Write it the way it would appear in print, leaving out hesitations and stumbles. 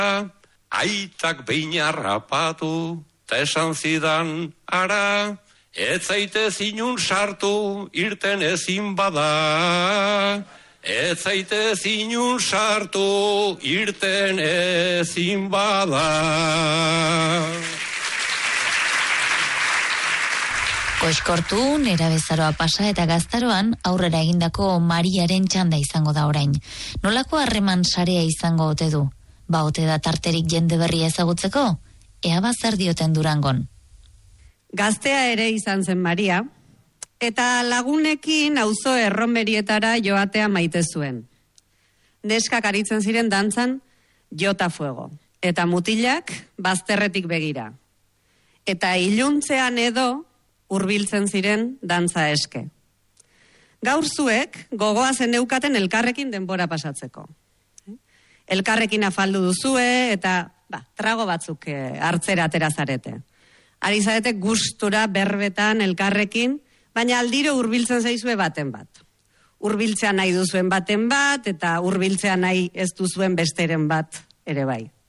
Aitak behin harrapatu, ta esan zidan ara, ez zaitez inun sartu, irten ezin bada. Ez zaitez inun sartu, irten ezin bada. Koiskortu, nerabezaroa pasa eta gaztaroan aurrera egindako Mariaren txanda izango da orain. Nolako harreman sarea izango ote du? Ba ote da tarterik jende berria ezagutzeko? Ea zer dioten Durangon. Gaztea ere izan zen Maria, eta lagunekin auzo erromerietara joatea maite zuen. Neskak aritzen ziren dantzan jota fuego, eta mutilak bazterretik begira. Eta iluntzean edo hurbiltzen ziren dantza eske. Gaur zuek gogoa zeneukaten elkarrekin denbora pasatzeko. Elkarrekin afaldu duzue eta trago batzuk hartzera atera zarete. Ari zarete gustura berbetan elkarrekin, baina aldiro hurbiltzen zaizue baten bat. Hurbiltzea nahi duzuen baten bat eta hurbiltzea nahi ez duzuen besteren bat ere bai.